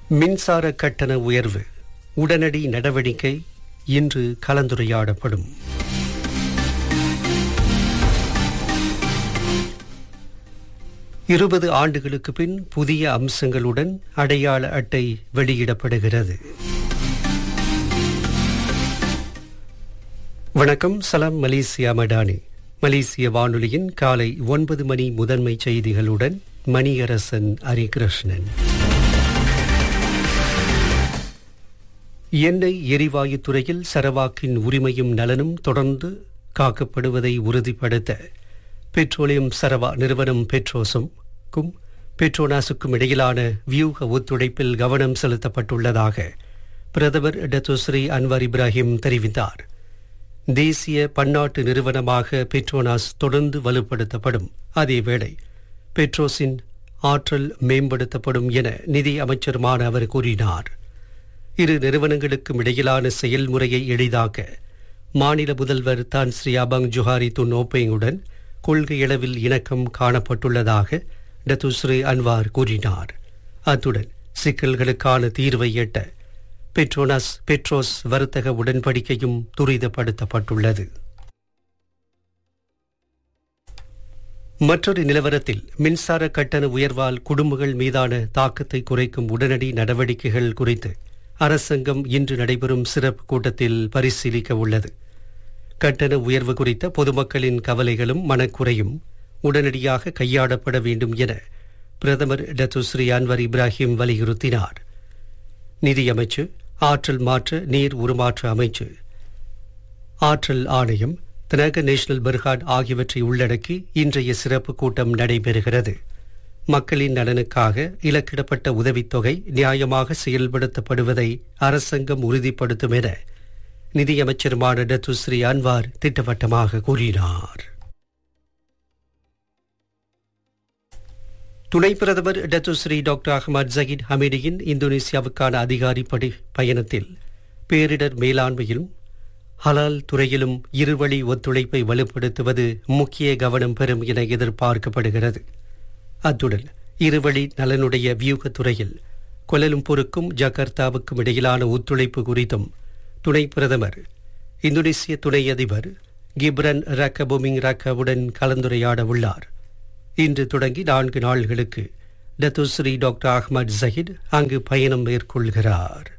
மின்சார கட்டண உயர்வு உடனடி நடவடிக்கை இன்று கலந்துரையாடப்படும். இருபது ஆண்டுகளுக்கு பின் புதிய அம்சங்களுடன் அடையாள அட்டை வெளியிடப்படுகிறது. வணக்கம், சலாம் மலேசியா மடானி. மலேசிய வானொலியின் காலை 9 மணி முதன்மை செய்திகளுடன் மணியரசன் ஹரிகிருஷ்ணன். எண்ணெய் எரிவாயு துறையில் சரவாக்கின் உரிமையும் நலனும் தொடர்ந்து காக்கப்படுவதை உறுதிப்படுத்த பெட்ரோலியம் சரவா நிறுவனம் பெட்ரோஸுக்கும் பெட்ரோனாஸுக்கும் இடையிலான வியூக ஒத்துழைப்பில் கவனம் செலுத்தப்பட்டுள்ளதாக பிரதமர் டத்துஸ்ரீ அன்வார் இப்ராஹிம் தெரிவித்தார். தேசிய பன்னாட்டு நிறுவனமாக பெட்ரோனாஸ் தொடர்ந்து வலுப்படுத்தப்படும். அதேவேளை பெட்ரோஸின் ஆற்றல் மேம்படுத்தப்படும் என நிதி அமைச்சருமான அவர் கூறினார். இரு நிறுவனங்களுக்கும் இடையிலான செயல்முறையை எளிதாக்க மாநில முதல்வர் தான் ஸ்ரீ அபாங் ஜுஹாரி துன் ஓப்பேங்குடன் கொள்கையளவில் இணக்கம் காணப்பட்டுள்ளதாக டத்துஸ்ரீ அன்வார் கூறினார். அத்துடன் சிக்கல்களுக்கான தீர்வை எட்ட பெட்ரோஸ் வர்த்தக உடன்படிக்கையும் துரிதப்படுத்தப்பட்டுள்ளது. மற்றொரு நிலவரத்தில் மின்சார கட்டண உயர்வால் குடும்பங்கள் மீதான தாக்கத்தை குறைக்கும் உடனடி நடவடிக்கைகள் குறித்து அரசாங்கம் இன்று நடைபெறும் சிறப்பு கூட்டத்தில் பரிசீலிக்க உள்ளது. கட்டண உயர்வு குறித்த பொதுமக்களின் கவலைகளும் மனக்குறையும் உடனடியாக கையாளப்பட வேண்டும் என பிரதமர் டத்துஸ்ரீ அன்வார் இப்ராஹிம் வலியுறுத்தினார். நிதியமைச்சு, ஆற்றல் மாற்ற நீர் உருமாற்ற அமைச்சு, ஆற்றல் ஆணையம், தனக நேஷனல் பர்ஹாட் ஆகியவற்றை உள்ளடக்கி இன்றைய சிறப்பு கூட்டம் நடைபெறுகிறது. மக்களின் நலனுக்காக இலக்கிடப்பட்ட உதவித்தொகை நியாயமாக செயல்படுத்தப்படுவதை அரசாங்கம் உறுதிப்படுத்தும் என நிதியமைச்சருமான டத்துஸ்ரீ அன்வார் திட்டவட்டமாக கூறினார். துணை பிரதமர் டத்துஸ்ரீ டாக்டர் அஹ்மத் ஜஹீத் ஹமீடியின் இந்தோனேசியாவுக்கான அதிகாரிப்படி பயணத்தில் பேரிடர் மேலாண்மையிலும் ஹலால் துறையிலும் இருவழி ஒத்துழைப்பை வலுப்படுத்துவது முக்கிய கவனம் பெறும் என எதிர்பார்க்கப்படுகிறது. அத்துடன் இருவழி நலனுடைய வியூகத்துறையில் கோலாலம்பூருக்கும் ஜகார்த்தாவுக்கும் இடையிலான ஒத்துழைப்பு குறித்தும் துணை பிரதமர் இந்தோனேசிய துணை அதிபர் கிப்ரன் ரக்கபுமிங் ரக்கவுடன் கலந்துரையாட உள்ளார். இன்று தொடங்கி 4 நாள்களுக்கு டத்துஸ்ரீ டாக்டர் அஹ்மத் ஜஹீத் அங்கு பயணம் மேற்கொள்கிறார்.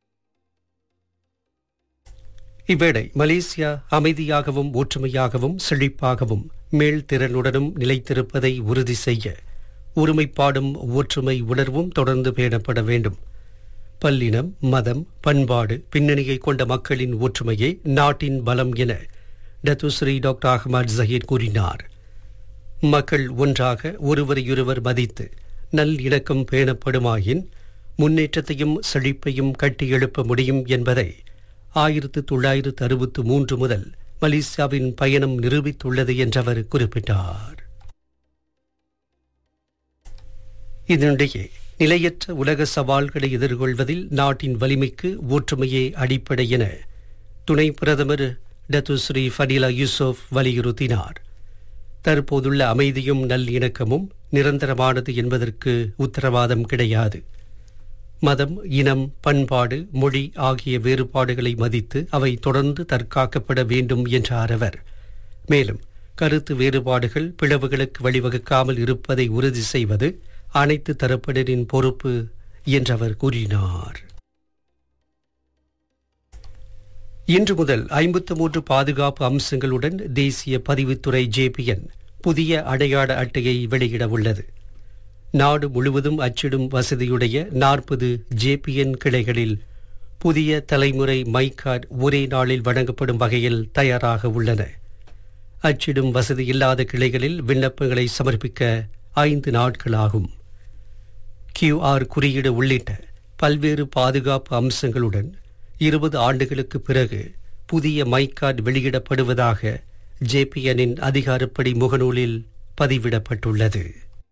இவ்வேளை மலேசியா அமைதியாகவும் ஒற்றுமையாகவும் செழிப்பாகவும் மேல்திறனுடனும் நிலைத்திருப்பதை உறுதி செய்ய ஒருமைப்பாடும் ஒற்றுமை உணர்வும் தொடர்ந்து பேணப்பட வேண்டும். பல்லினம், மதம், பண்பாடு, பின்னணியை கொண்ட மக்களின் ஒற்றுமையே நாட்டின் பலம் என டத்துஸ்ரீ டாக்டர் அஹ்மத் ஜஹீத் கூறினார். மக்கள் ஒன்றாக ஒருவரையொருவர் மதித்து நல்லிணக்கம் பேணப்படுமாயின் முன்னேற்றத்தையும் செழிப்பையும் கட்டியெழுப்ப முடியும் என்பதை 1963 முதல் மலேசியாவின் பயணம் நிரூபித்துள்ளது என்றவர் குறிப்பிட்டார். இதனிடையே நிலையற்ற உலக சவால்களை எதிர்கொள்வதில் நாட்டின் வலிமைக்கு ஒற்றுமையே அடிப்படை என துணை பிரதமர் டத்துஸ்ரீ ஃபடிலா யூசுப் வலியுறுத்தினார். தற்போதுள்ள அமைதியும் நல்லிணக்கமும் நிரந்தரமானது என்பதற்கு உத்தரவாதம் கிடையாது. மதம், இனம், பண்பாடு, மொழி ஆகிய வேறுபாடுகளை மதித்து அவை தொடர்ந்து தற்காக்கப்பட வேண்டும் என்றார் அவர். மேலும் கருத்து வேறுபாடுகள் பிளவுகளுக்கு வழிவகுக்காமல் இருப்பதை உறுதி செய்வது அனைத்து தரப்பினரின் பொறுப்பு என்றவர் கூறினார். இன்று முதல் 53 பாதுகாப்பு அம்சங்களுடன் தேசிய பதிவுத்துறை JPN புதிய அடையாள அட்டையை வெளியிட உள்ளது. நாடு முழுவதும் அச்சிடும் வசதியுடைய 40 JPN கிளைகளில் புதிய தலைமுறை மை கார்டு ஒரே நாளில் வழங்கப்படும் வகையில் தயாராக உள்ளன. அச்சிடும் வசதி இல்லாத கிளைகளில் விண்ணப்பங்களை சமர்ப்பிக்க 5 நாட்களாகும். QR குறியீடு உள்ளிட்ட பல்வேறு பாதுகாப்பு அம்சங்களுடன் 20 ஆண்டுகளுக்கு பிறகு புதிய மை கார்டு வெளியிடப்படுவதாக JPNின் அதிகாரப்படி முகநூலில் பதிவிடப்பட்டுள்ளது.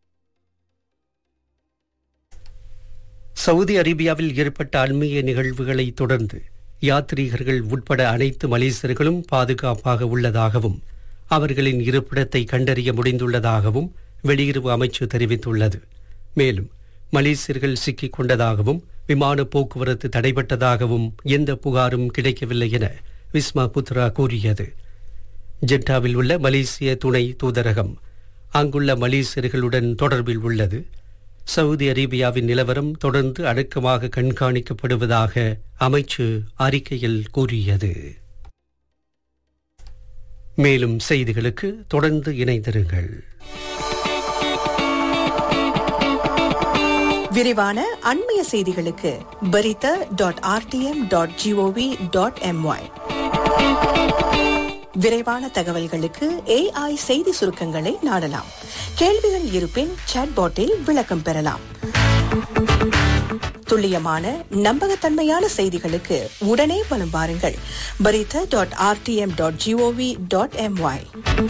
சவுதி அரேபியாவில் ஏற்பட்ட அண்மைய நிகழ்வுகளை தொடர்ந்து யாத்ரீகர்கள் உட்பட அனைத்து மலேசியர்களும் பாதுகாப்பாக உள்ளதாகவும் அவர்களின் இருப்பிடத்தை கண்டறிய முடிந்துள்ளதாகவும் வெளியுறவு அமைச்சு தெரிவித்துள்ளது. மேலும் மலேசியர்கள் சிக்கிக் கொண்டதாகவும் விமான போக்குவரத்து தடைபட்டதாகவும் எந்த புகாரும் கிடைக்கவில்லை என விஸ்மா புத்ரா கூறியது. ஜெட்டாவில் உள்ள மலேசிய துணை தூதரகம் அங்குள்ள மலேசியர்களுடன் தொடர்பில் உள்ளது. சவுதி அரேபியாவின் நிலவரம் தொடர்ந்து அடக்கமாக கண்காணிக்கப்படுவதாக அமைச்சு அறிக்கையில் கூறியது. மேலும் செய்திகளுக்கு தொடர்ந்து இணைந்திருங்கள். விரிவான அண்மைய செய்திகளுக்கு berita.rtm.gov.my. விரைவான தகவல்களுக்கு AI செய்தி சுருக்கங்களை நாடலாம். கேள்விகள் இருப்பின் சாட்பாட்டில் விளக்கம் பெறலாம். துல்லியமான நம்பகத்தன்மையான செய்திகளுக்கு உடனே வலம் வாருங்கள். berita.rtm.gov.my.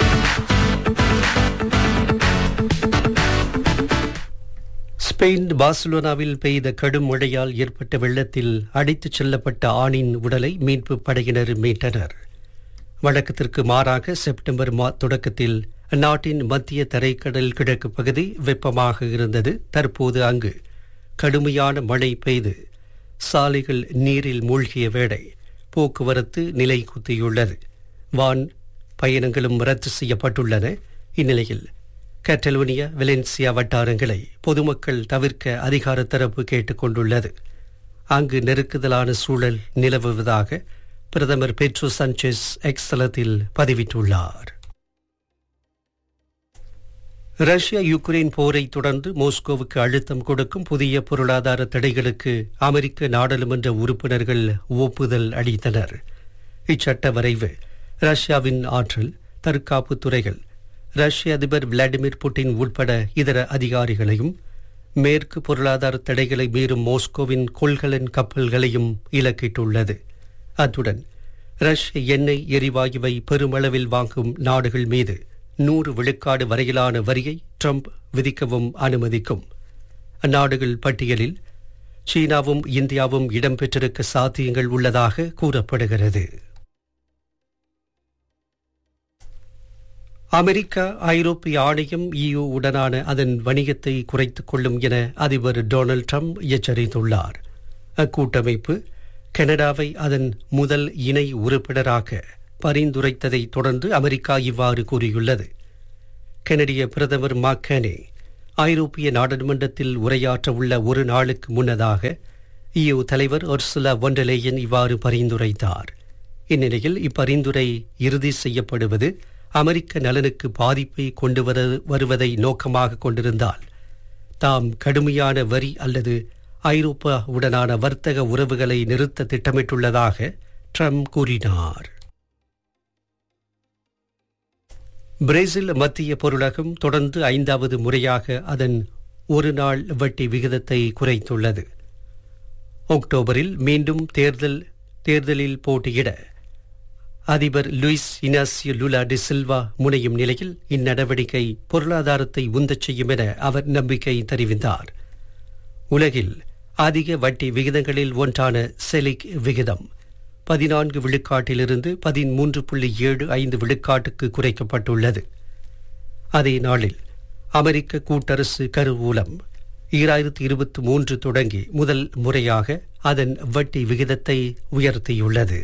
ஸ்பெயின் பார்சிலோனாவில் பெய்த கடும் மழையால் ஏற்பட்ட வெள்ளத்தில் அடித்துச் செல்லப்பட்ட ஆணின் உடலை மீட்பு படையினர் மீட்டனர். வழக்கத்திற்கு மாறாக செப்டம்பர் தொடக்கத்தில் அந்நாட்டின் மத்திய தரைக்கடல் கிழக்கு பகுதி வெப்பமாக இருந்தது. தற்போது அங்கு கடுமையான மழை பெய்து சாலைகள் நீரில் மூழ்கிய வேளை போக்குவரத்து நிலை குத்தியுள்ளது. வான் பயணங்களும் ரத்து செய்யப்பட்டுள்ளன. இந்நிலையில் கட்டலோனியா வெலன்சியா வட்டாரங்களை பொதுமக்கள் தவிர்க்க அதிகார தரப்பு கேட்டுக் கொண்டுள்ளது. அங்கு நெருக்குதலான சூழல் நிலவுவதாக பிரதமர் பெட்ரோ சாnchez எக்ஸ் தளத்தில் பதிவிட்டுள்ளார். ரஷ்யா யுக்ரைன் போரை தொடர்ந்து மாஸ்கோவுக்கு அழுத்தம் கொடுக்கும் புதிய பொருளாதார தடைகளுக்கு அமெரிக்க நாடாளுமன்ற உறுப்பினர்கள் ஒப்புதல் அளித்தனர். இச்சட்ட வரைவு ரஷ்யாவின் ஆற்றல் தற்காப்பு துறைகள், ரஷ்ய அதிபர் விளாடிமிர் புட்டின் உட்பட இதர அதிகாரிகளையும், மேற்கு பொருளாதார தடைகளை மீறும் மாஸ்கோவின் கொள்கலன் கப்பல்களையும் இலக்கிட்டுள்ளது. அத்துடன் ரஷ்ய எண்ணெய் எரிவாயுவை பெருமளவில் வாங்கும் நாடுகள் மீது 100 விழுக்காடு வரையிலான வரியை ட்ரம்ப் விதிக்கவும் அனுமதிக்கும். அந்நாடுகள் பட்டியலில் சீனாவும் இந்தியாவும் இடம்பெற்றிருக்க சாத்தியங்கள் உள்ளதாக கூறப்படுகிறது. அமெரிக்கா ஐரோப்பிய ஆணையம் EU உடனான அதன் வணிகத்தை குறைத்துக் கொள்ளும் என அதிபர் டொனால்ட் ட்ரம்ப் எச்சரித்துள்ளார். அக்கூட்டமைப்பு கனடாவை அதன் முதல் இணை உறுப்பினராக பரிந்துரைத்ததை தொடர்ந்து அமெரிக்கா இவ்வாறு கூறியுள்ளது. கனடிய பிரதமர் மார்க் கார்னே ஐரோப்பிய நாடாளுமன்றத்தில் உரையாற்ற உள்ள ஒரு நாளுக்கு முன்னதாக EU தலைவர் உர்சுலா von der Leyen இவ்வாறு பரிந்துரைத்தார். இந்நிலையில் இப்பரிந்துரை இறுதி செய்யப்படுவது அமெரிக்க நலனுக்கு பாதிப்பை கொண்டு வருவதை நோக்கமாக கொண்டிருந்தால் தாம் கடுமையான வரி அல்லது ஐரோப்பாவுடனான வர்த்தக உறவுகளை நிறுத்த திட்டமிட்டுள்ளதாக ட்ரம்ப் கூறினார். பிரேசில் மத்திய பொருளகம் தொடர்ந்து 5வது முறையாக அதன் ஒரு நாள் வட்டி விகிதத்தை குறைத்துள்ளது. அக்டோபரில் மீண்டும் தேர்தலில் போட்டியிட அதிபர் Luiz Inacio Lula D Silva முனையும் நிலையில் இந்நடவடிக்கை பொருளாதாரத்தை உந்தச் செய்யும் என அவர் நம்பிக்கை தெரிவித்தார். உலகில் அதிக வட்டி விகிதங்களில் ஒன்றான செலிக் விகிதம் 14 விழுக்காட்டிலிருந்து 13.75 விழுக்காட்டுக்கு குறைக்கப்பட்டுள்ளது. அதே நாளில் அமெரிக்க கூட்டரசு கருவூலம் 2023 தொடங்கி முதல் முறையாக அதன் வட்டி விகிதத்தை உயர்த்தியுள்ளது.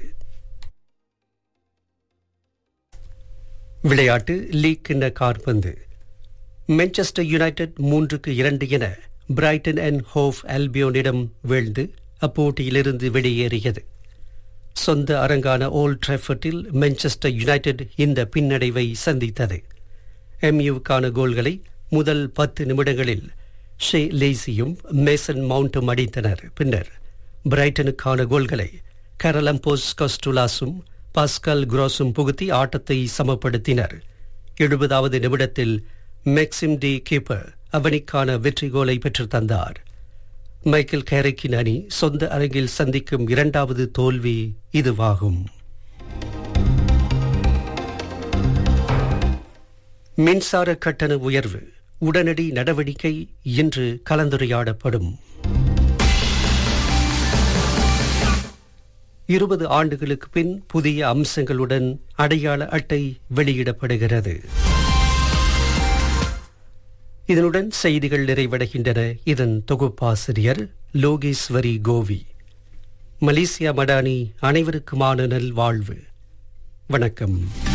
விளையாட்டு லீக் கிண்ண காற்பந்து. மான்செஸ்டர் யுனைடெட் 3-2 என பிரைட்டன் அண்ட் ஹோவ் அல்பியோனிடம் வீழ்ந்து அப்போட்டியிலிருந்து வெளியேறியது. சொந்த அரங்கான ஓல்ட் ட்ராஃபர்டில் மான்செஸ்டர் யுனைடெட் இந்த பின்னடைவை சந்தித்தது. MUவுக்கான கோல்களை முதல் 10 நிமிடங்களில் ஷே லேசியும் மேசன் மவுண்டும் அடித்தனர். பின்னர் பிரைட்டனுக்கான கோல்களை கரலம்போஸ் கஸ்டுலாஸும் பாஸ்கல் குரோஸும் புகுத்தி ஆட்டத்தை சமப்படுத்தினர். 70வது நிமிடத்தில் மேக்சிம் டி கீப்பர் அவனிக்கான வெற்றி கோலை பெற்று தந்தார். மைக்கேல் கேரிக்கின் அணி சொந்த அரங்கில் சந்திக்கும் 2வது தோல்வி இதுவாகும். மின்சார கட்டண உயர்வு உடனடி நடவடிக்கை இன்று கலந்துரையாடப்படும். 20 ஆண்டுகளுக்கு பின் புதிய அம்சங்களுடன் அடையாள அட்டை வெளியிடப்படுகிறது. இதனுடன் செய்திகள் நிறைவடைகின்றன. இதன் தொகுப்பாசிரியர் லோகேஸ்வரி கோவி. மலேசியா மடானி அனைவருக்குமான நல்வாழ்வு. வணக்கம்.